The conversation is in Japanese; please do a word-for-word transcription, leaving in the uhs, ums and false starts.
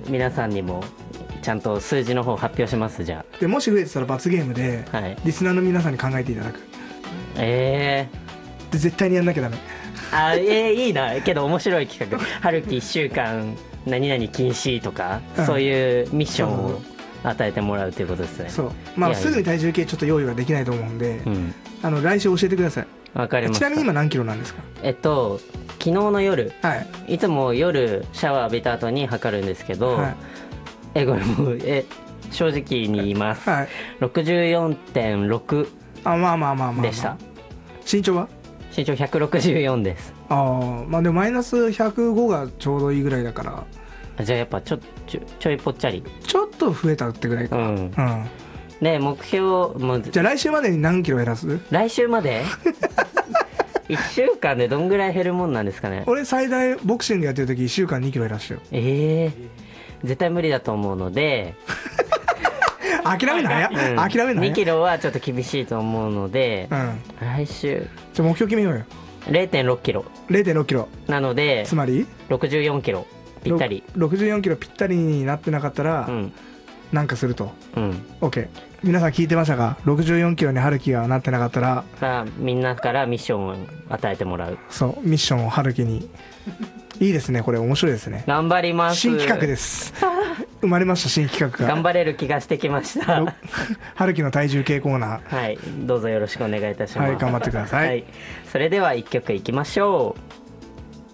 皆さんにもちゃんと数字の方発表します。じゃでもし増えてたら罰ゲームで、はい、リスナーの皆さんに考えていただく。 えー、で絶対にやんなきゃダメ。 あえー、いいな。けど面白い企画。春樹いっしゅうかん何々禁止とか、うん、そういうミッションを与えてもらうということですね。 そう、まあ、すぐに体重計ちょっと用意はできないと思うんで、うん、あの来週教えてください。 わかりました。 ちなみに今何キロなんですか？ えっと昨日の夜、はい、いつも夜シャワー浴びた後に測るんですけど、はい、えこれもうえ正直に言います、はい、ろくじゅうよんてんろくあまあまあまあまあ、まあ、 でした。 身長は？ 身長ひゃくろくじゅうよんです。 ああ、まあでもマイナスひゃくごがちょうどいいぐらいだから。 じゃあやっぱちょちょちょいぽっちゃりちょっと増えたってぐらいか。うん、うん、 で目標もじゃあ来週までに何キロ減らす？ 来週までいっしゅうかんでどんぐらい減るもんなんですかね。 俺最大ボクシングやってる時いっしゅうかんにキロ減らしたよ。 ええー、絶対無理だと思うので諦めない、うん、諦めない。 にキロはちょっと厳しいと思うので、うん、来週じゃあ目標決めようよ。 れいてんろっキロれいてんろっキロなのでつまりろくじゅうよんキロぴったり。 ろくじゅうよんキロぴったりになってなかったら、うん、なんかすると、うん、OK。 皆さん聞いてましたか？ろくじゅうよんキロに春樹がなってなかったら、 さあみんなからミッションを与えてもらう。 そうミッションを春樹に。いいですね、これ面白いですね。 頑張ります。 新企画です生まれました、新企画が。 頑張れる気がしてきました春樹の体重計コーナー、はい、どうぞよろしくお願いいたします。 はい、頑張ってください、はい、 それではいっきょくいきましょう。